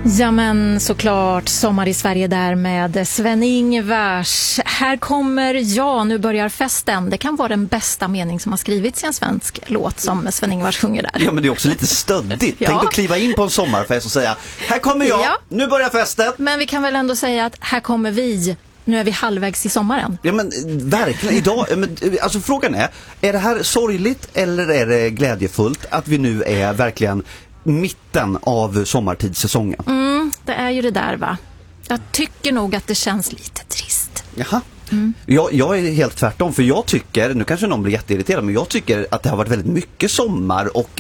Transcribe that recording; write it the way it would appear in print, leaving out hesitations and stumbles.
Ja men såklart, Sommar i Sverige där med Sven-Ingvars. Här kommer jag, nu börjar festen. Det kan vara den bästa mening som har skrivits i en svensk låt som Sven-Ingvars sjunger där. Ja men det är också lite stöddigt. Ja. Tänk att kliva in på en sommarfest och säga: här kommer jag, Ja. nu börjar festen. Men vi kan väl ändå säga att här kommer vi. Nu är vi halvvägs i sommaren. Ja men verkligen, idag, alltså frågan är det här sorgligt eller är det glädjefullt att vi nu är verkligen mitten av sommartidssäsongen? Det är ju det där va. Jag tycker nog att det känns lite trist. Jaha. Jag är helt tvärtom, för jag tycker, nu kanske någon blir jätteirriterad, men jag tycker att det har varit väldigt mycket sommar och